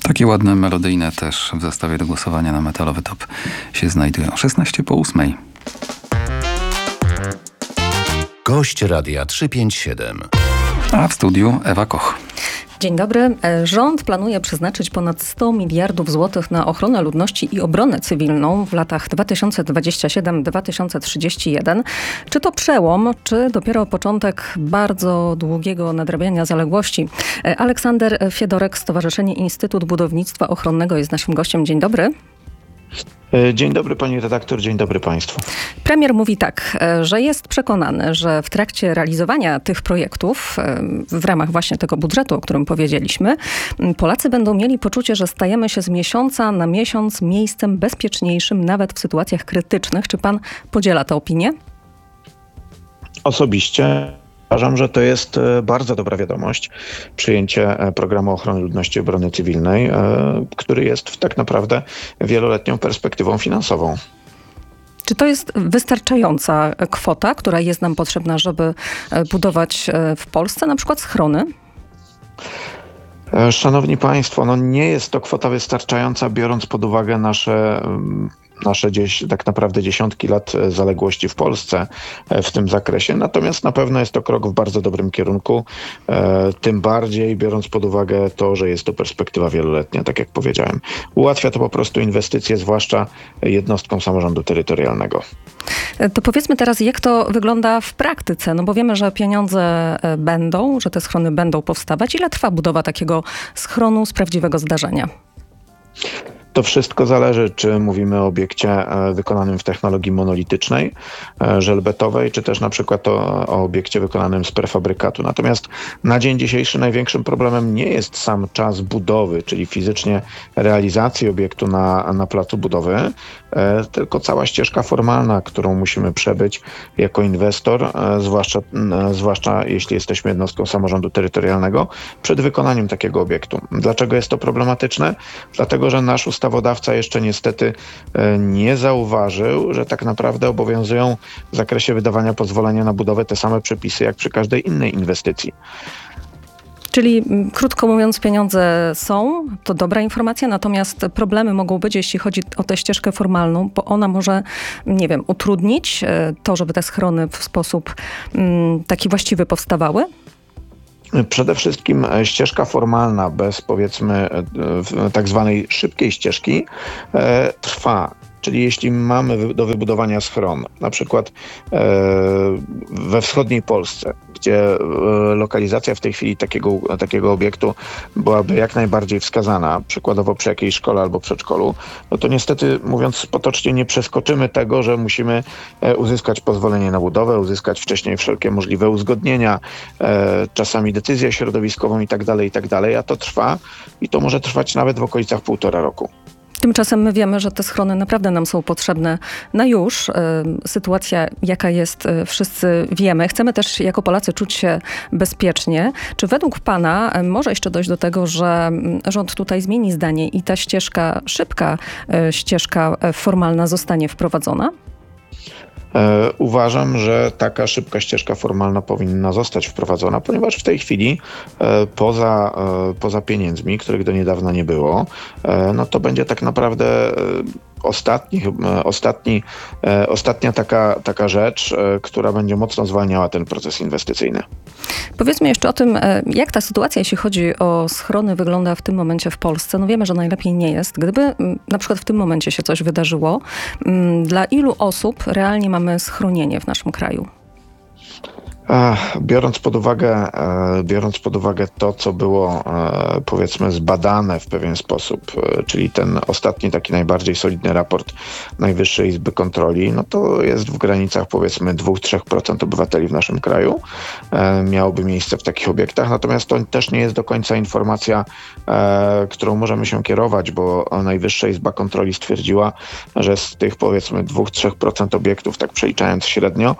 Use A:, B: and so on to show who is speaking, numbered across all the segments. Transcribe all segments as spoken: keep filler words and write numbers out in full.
A: Takie ładne, melodyjne też w zestawie do głosowania na Metalowy Top się znajdują. szesnaście po ósmej.
B: Gość Radia trzysta pięćdziesiąt siedem.
A: A w studiu Ewa Koch.
C: Dzień dobry. Rząd planuje przeznaczyć ponad sto miliardów złotych na ochronę ludności i obronę cywilną w latach dwa tysiące dwudziestym siódmym do dwa tysiące trzydziestego pierwszego. Czy to przełom, czy dopiero początek bardzo długiego nadrabiania zaległości? Aleksander Fiedorek, Stowarzyszenie Instytut Budownictwa Ochronnego jest naszym gościem. Dzień dobry.
D: Dzień dobry pani redaktor, dzień dobry państwu.
C: Premier mówi tak, że jest przekonany, że w trakcie realizowania tych projektów w ramach właśnie tego budżetu, o którym powiedzieliśmy, Polacy będą mieli poczucie, że stajemy się z miesiąca na miesiąc miejscem bezpieczniejszym, nawet w sytuacjach krytycznych. Czy pan podziela tę opinię?
D: Osobiście uważam, że to jest bardzo dobra wiadomość, przyjęcie programu ochrony ludności i obrony cywilnej, który jest tak naprawdę wieloletnią perspektywą finansową.
C: Czy to jest wystarczająca kwota, która jest nam potrzebna, żeby budować w Polsce na przykład schrony?
D: Szanowni państwo, no nie jest to kwota wystarczająca, biorąc pod uwagę nasze... nasze gdzieś tak naprawdę dziesiątki lat zaległości w Polsce w tym zakresie. Natomiast na pewno jest to krok w bardzo dobrym kierunku, tym bardziej biorąc pod uwagę to, że jest to perspektywa wieloletnia, tak jak powiedziałem. Ułatwia to po prostu inwestycje, zwłaszcza jednostkom samorządu terytorialnego.
C: To powiedzmy teraz, jak to wygląda w praktyce, no bo wiemy, że pieniądze będą, że te schrony będą powstawać. Ile trwa budowa takiego schronu z prawdziwego zdarzenia?
D: To wszystko zależy, czy mówimy o obiekcie wykonanym w technologii monolitycznej, żelbetowej, czy też na przykład o, o obiekcie wykonanym z prefabrykatu. Natomiast na dzień dzisiejszy największym problemem nie jest sam czas budowy, czyli fizycznie realizacji obiektu na, na placu budowy, tylko cała ścieżka formalna, którą musimy przebyć jako inwestor, zwłaszcza, zwłaszcza jeśli jesteśmy jednostką samorządu terytorialnego, przed wykonaniem takiego obiektu. Dlaczego jest to problematyczne? Dlatego, że nasz ustawodawca jeszcze niestety nie zauważył, że tak naprawdę obowiązują w zakresie wydawania pozwolenia na budowę te same przepisy jak przy każdej innej inwestycji.
C: Czyli krótko mówiąc, pieniądze są, to dobra informacja, natomiast problemy mogą być, jeśli chodzi o tę ścieżkę formalną, bo ona może, nie wiem, utrudnić to, żeby te schrony w sposób taki właściwy powstawały?
D: Przede wszystkim ścieżka formalna bez, powiedzmy, tak zwanej szybkiej ścieżki e, trwa. Czyli jeśli mamy do wybudowania schron, na przykład e, we wschodniej Polsce, gdzie e, lokalizacja w tej chwili takiego, takiego obiektu byłaby jak najbardziej wskazana, przykładowo przy jakiejś szkole albo przedszkolu, no to niestety, mówiąc potocznie, nie przeskoczymy tego, że musimy e, uzyskać pozwolenie na budowę, uzyskać wcześniej wszelkie możliwe uzgodnienia, e, czasami decyzję środowiskową i tak dalej, i tak dalej, a to trwa i to może trwać nawet w okolicach półtora roku.
C: Tymczasem my wiemy, że te schrony naprawdę nam są potrzebne na już. Sytuacja jaka jest, wszyscy wiemy. Chcemy też jako Polacy czuć się bezpiecznie. Czy według pana może jeszcze dojść do tego, że rząd tutaj zmieni zdanie i ta ścieżka, szybka ścieżka formalna zostanie wprowadzona?
D: E, uważam, że taka szybka ścieżka formalna powinna zostać wprowadzona, ponieważ w tej chwili e, poza, e, poza pieniędzmi, których do niedawna nie było, e, no to będzie tak naprawdę e, ostatni, e, ostatni, e, ostatnia taka, taka rzecz, e, która będzie mocno zwalniała ten proces inwestycyjny.
C: Powiedzmy jeszcze o tym, jak ta sytuacja, jeśli chodzi o schrony, wygląda w tym momencie w Polsce. No wiemy, że najlepiej nie jest. Gdyby na przykład w tym momencie się coś wydarzyło, dla ilu osób realnie mamy schronienie w naszym kraju?
D: Biorąc pod uwagę, biorąc pod uwagę to, co było, powiedzmy, zbadane w pewien sposób, czyli ten ostatni taki najbardziej solidny raport Najwyższej Izby Kontroli, no to jest w granicach, powiedzmy, dwa do trzech procent obywateli w naszym kraju miałoby miejsce w takich obiektach. Natomiast to też nie jest do końca informacja, którą możemy się kierować, bo Najwyższa Izba Kontroli stwierdziła, że z tych, powiedzmy, dwa do trzech procent obiektów, tak przeliczając średnio,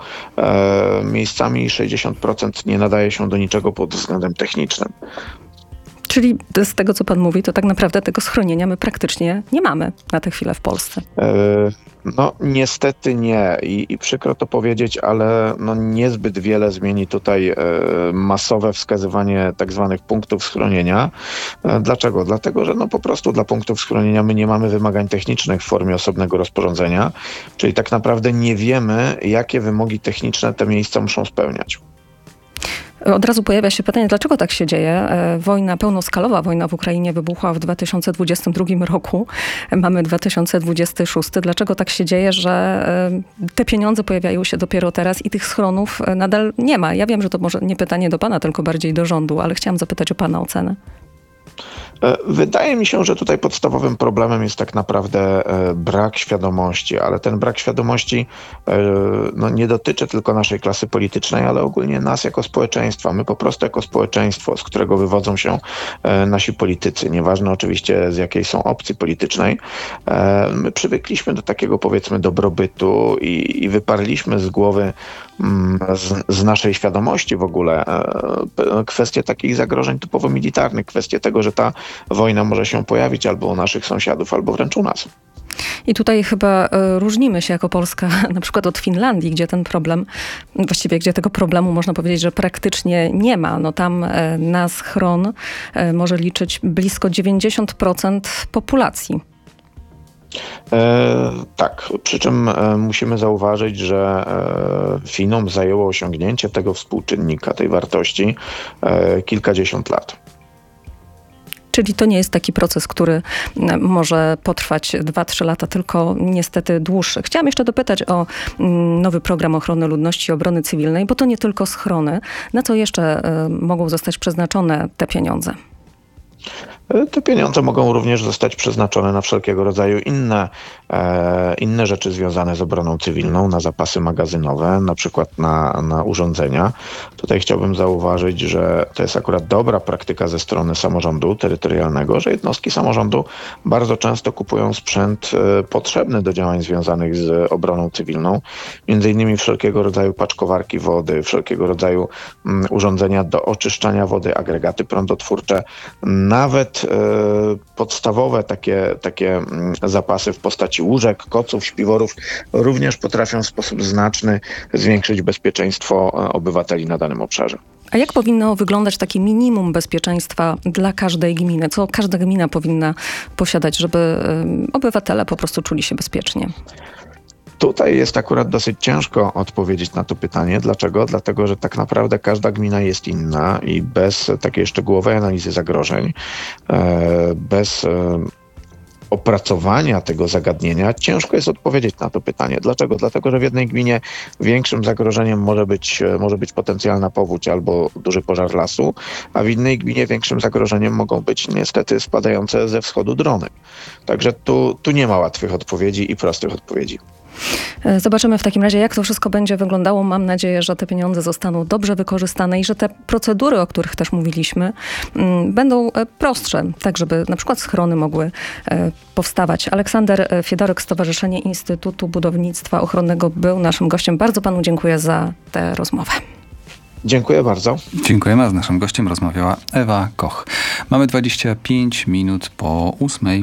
D: miejscami sześćdziesiąt procent nie nadaje się do niczego pod względem technicznym.
C: Czyli Czyli z tego, co pan mówi, to tak naprawdę tego schronienia my praktycznie nie mamy na tę chwilę w Polsce.
D: E, No niestety nie I, i przykro to powiedzieć, ale no niezbyt wiele zmieni tutaj e, masowe wskazywanie tak zwanych punktów schronienia. E, dlaczego? Dlatego, że no po prostu dla punktów schronienia my nie mamy wymagań technicznych w formie osobnego rozporządzenia, czyli tak naprawdę nie wiemy, jakie wymogi techniczne te miejsca muszą spełniać.
C: Od razu pojawia się pytanie, dlaczego tak się dzieje? E, Wojna, pełnoskalowa wojna w Ukrainie wybuchła w dwa tysiące dwudziestym drugim roku. Mamy dwa tysiące dwudziesty szósty. Dlaczego tak się dzieje, że e, te pieniądze pojawiają się dopiero teraz i tych schronów e, nadal nie ma? Ja wiem, że to może nie pytanie do pana, tylko bardziej do rządu, ale chciałam zapytać o pana ocenę.
D: E, Wydaje mi się, że tutaj podstawowym problemem jest tak naprawdę e, brak świadomości, ale ten brak świadomości e, no, nie dotyczy tylko naszej klasy politycznej, ale ogólnie nas jako społeczeństwa. My po prostu jako społeczeństwo, z którego wywodzą się e, nasi politycy, nieważne oczywiście z jakiej są opcji politycznej, e, my przywykliśmy do takiego powiedzmy dobrobytu i, i wyparliśmy z głowy mm, z, z naszej świadomości w ogóle e, kwestie takich zagrożeń typowo militarnych, kwestie tego, że ta wojna może się pojawić albo u naszych sąsiadów, albo wręcz u nas.
C: I tutaj chyba e, różnimy się jako Polska na przykład od Finlandii, gdzie ten problem, właściwie gdzie tego problemu można powiedzieć, że praktycznie nie ma. No tam e, na schron e, może liczyć blisko dziewięćdziesiąt procent populacji.
D: E, tak, przy czym e, musimy zauważyć, że e, Finom zajęło osiągnięcie tego współczynnika, tej wartości e, kilkadziesiąt lat.
C: Czyli to nie jest taki proces, który m, może potrwać dwa trzy lata, tylko niestety dłuższy. Chciałam jeszcze dopytać o mm, nowy program ochrony ludności i obrony cywilnej, bo to nie tylko schrony. Na co jeszcze y, mogą zostać przeznaczone te pieniądze?
D: Te pieniądze mogą również zostać przeznaczone na wszelkiego rodzaju inne, e, inne rzeczy związane z obroną cywilną, na zapasy magazynowe, na przykład na, na urządzenia. Tutaj chciałbym zauważyć, że to jest akurat dobra praktyka ze strony samorządu terytorialnego, że jednostki samorządu bardzo często kupują sprzęt e, potrzebny do działań związanych z obroną cywilną, między innymi wszelkiego rodzaju paczkowarki wody, wszelkiego rodzaju m, urządzenia do oczyszczania wody, agregaty prądotwórcze, nawet podstawowe takie, takie zapasy w postaci łóżek, koców, śpiworów również potrafią w sposób znaczny zwiększyć bezpieczeństwo obywateli na danym obszarze.
C: A jak powinno wyglądać takie minimum bezpieczeństwa dla każdej gminy? Co każda gmina powinna posiadać, żeby obywatele po prostu czuli się bezpiecznie?
D: Tutaj jest akurat dosyć ciężko odpowiedzieć na to pytanie. Dlaczego? Dlatego, że tak naprawdę każda gmina jest inna i bez takiej szczegółowej analizy zagrożeń, bez opracowania tego zagadnienia ciężko jest odpowiedzieć na to pytanie. Dlaczego? Dlatego, że w jednej gminie większym zagrożeniem może być, może być potencjalna powódź albo duży pożar lasu, a w innej gminie większym zagrożeniem mogą być niestety spadające ze wschodu drony. Także tu, tu nie ma łatwych odpowiedzi i prostych odpowiedzi.
C: Zobaczymy w takim razie, jak to wszystko będzie wyglądało. Mam nadzieję, że te pieniądze zostaną dobrze wykorzystane i że te procedury, o których też mówiliśmy, będą prostsze, tak żeby na przykład schrony mogły powstawać. Aleksander Fiedorek, Stowarzyszenie Instytutu Budownictwa Ochronnego był naszym gościem. Bardzo panu dziękuję za tę rozmowę.
D: Dziękuję bardzo.
A: Dziękujemy. A z naszym gościem rozmawiała Ewa Koch. Mamy dwadzieścia pięć minut po ósmej.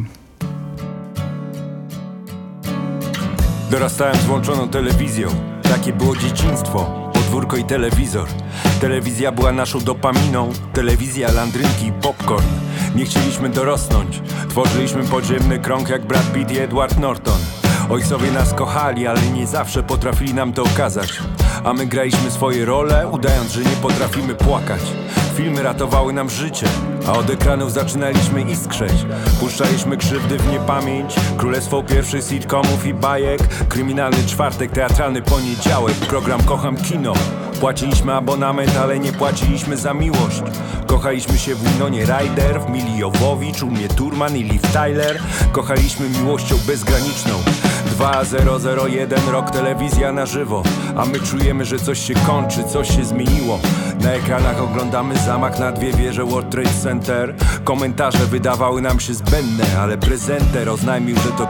E: Dorastałem z włączoną telewizją, takie było dzieciństwo, podwórko i telewizor. Telewizja była naszą dopaminą, telewizja, landrynki i popcorn. Nie chcieliśmy dorosnąć, tworzyliśmy podziemny krąg jak Brad Pitt i Edward Norton. Ojcowie nas kochali, ale nie zawsze potrafili nam to okazać. A my graliśmy swoje role, udając, że nie potrafimy płakać. Filmy ratowały nam życie, a od ekranów zaczynaliśmy iskrzeć. Puszczaliśmy krzywdy w niepamięć, królestwo pierwszych sitcomów i bajek. Kryminalny czwartek, teatralny poniedziałek, program Kocham Kino. Płaciliśmy abonament, ale nie płaciliśmy za miłość. Kochaliśmy się w Winonie Ryder, w Mili Jowowicz, u mnie Turman i Liv Tyler. Kochaliśmy miłością bezgraniczną. dwa zero zero jeden rok, telewizja na żywo. A my czujemy, że coś się kończy, coś się zmieniło. Na ekranach oglądamy zamach na dwie wieże World Trade Center. Komentarze wydawały nam się zbędne, ale prezenter oznajmił, że to